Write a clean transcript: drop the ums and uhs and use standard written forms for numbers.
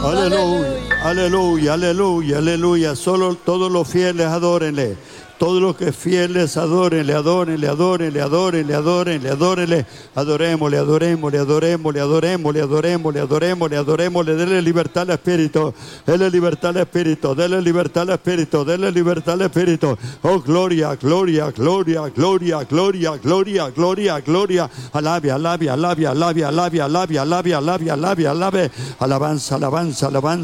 Aleluya, aleluya, aleluya, aleluya. Solo todos los fieles adórenle. Todos los que fieles adórenle, adórenle, adórenle, adórenle, adórenle, adórenle. Adorémosle, adorémosle, adorémosle, adorémosle, adorémosle, adorémosle, adorémosle. Dele libertad al Espíritu. Dele libertad al Espíritu. Dele libertad al Espíritu. Dele libertad al Espíritu. Oh, gloria, gloria, gloria, gloria, gloria, gloria, gloria, gloria. Alabe, alabe, alabe, alabe, alabe, alabe, alabe, alabe, alabe, alabe. Alabanza, alabanza, alabanza.